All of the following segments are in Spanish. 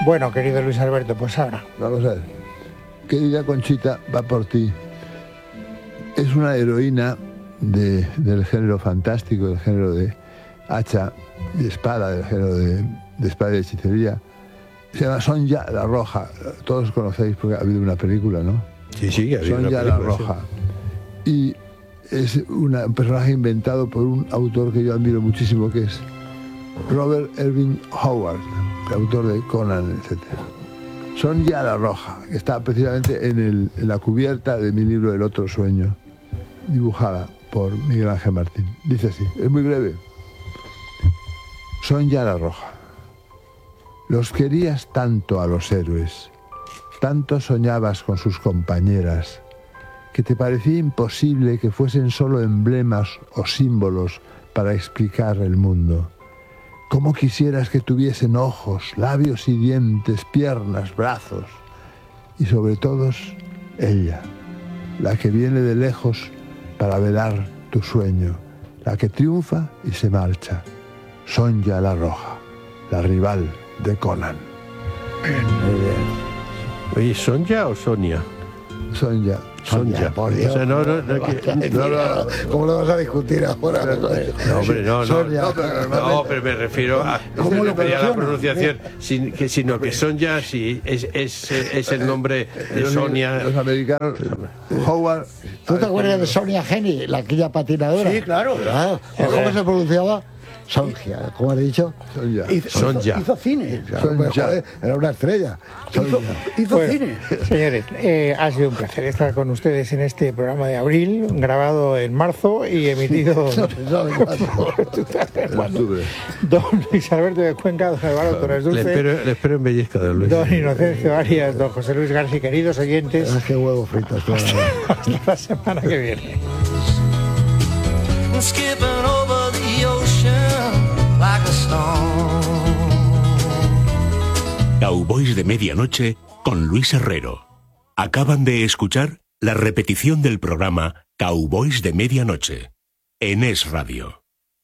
Bueno, querido Luis Alberto, pues ahora. Vamos a ver. Querida Conchita, va por ti. Es una heroína del género fantástico, del género de hacha y espada, del género de espada y hechicería. Se llama Sonja la Roja. Todos conocéis porque ha habido una película, ¿no? Sí, ha habido una película. Sonja la Roja. Sí. Y es un personaje inventado por un autor que yo admiro muchísimo, que es Robert Irving Howard, el autor de Conan, etc. Sonja la Roja, que está precisamente en la cubierta de mi libro El otro sueño, dibujada por Miguel Ángel Martín. Dice así, es muy breve. Sonja la Roja. Los querías tanto a los héroes, tanto soñabas con sus compañeras, que te parecía imposible que fuesen solo emblemas o símbolos para explicar el mundo. ¿Cómo quisieras que tuviesen ojos, labios y dientes, piernas, brazos? Y sobre todos, ella, la que viene de lejos para velar tu sueño, la que triunfa y se marcha. Sonja la Roja, la rival de Conan. Muy bien. Oye, ¿Sonja o Sonia? Sonja. Sonja, por Dios. O sea, no, ¿Cómo lo vas a discutir ahora? No, hombre, no, pero me refiero a la pronunciación, sino que Sonja sí es el nombre de Sonia. Los americanos, Howard. ¿Tú te acuerdas de Sonia Henny, la aquella patinadora? Sí, claro. ¿Cómo se pronunciaba? Sonja, ¿cómo has dicho? Sonja. Hizo cine. Joder, era una estrella. Hizo cine. Señores, ha sido un placer estar con ustedes en este programa de abril, grabado en marzo y emitido don Luis Alberto de Cuenca, don Álvaro Torres Dulce. Le espero en Bellesca, don Luis. Don Inocencio Arias, don José Luis García, queridos oyentes. Qué huevo frito. Hasta la semana que viene. Cowboys de Medianoche con Luis Herrero. Acaban de escuchar la repetición del programa Cowboys de Medianoche en Es Radio.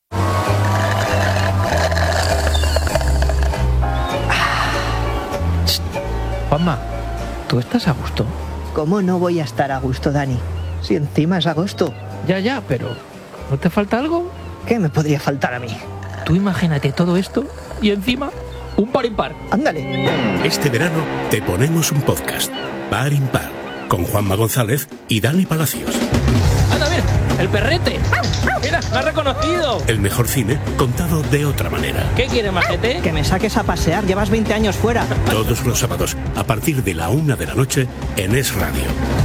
Juanma, ¿tú estás a gusto? ¿Cómo no voy a estar a gusto, Dani? Si encima es agosto. Ya, pero ¿no te falta algo? ¿Qué me podría faltar a mí? Tú imagínate todo esto y encima un par impar. Ándale. Este verano te ponemos un podcast, Par Impar, con Juanma González y Dani Palacios. ¡Anda, a ver! ¡El perrete! ¡Mira, me ha reconocido! El mejor cine contado de otra manera. ¿Qué quiere, majete? Que me saques a pasear, llevas 20 años fuera. Todos los sábados, a partir de la 1 de la noche, en Es Radio.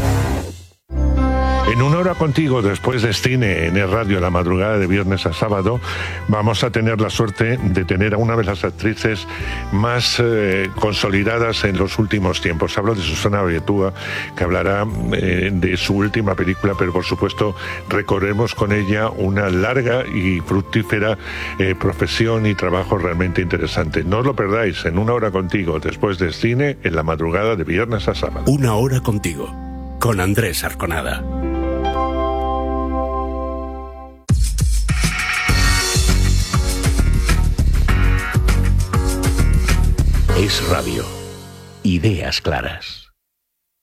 En Una Hora Contigo, después de cine en Es Radio, la madrugada de viernes a sábado, vamos a tener la suerte de tener a una de las actrices más consolidadas en los últimos tiempos. Hablo de Susana Abetúa, que hablará de su última película, pero por supuesto recorremos con ella una larga y fructífera profesión y trabajo realmente interesante. No os lo perdáis, en Una Hora Contigo, después de cine en la madrugada de viernes a sábado. Una Hora Contigo, con Andrés Arconada. Es Radio. Ideas claras.